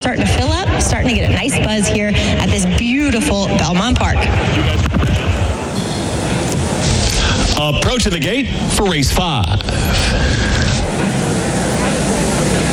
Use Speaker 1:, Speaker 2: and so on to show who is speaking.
Speaker 1: starting to fill up, starting to get a nice buzz here at this beautiful Belmont Park.
Speaker 2: Approaching the gate for race 5.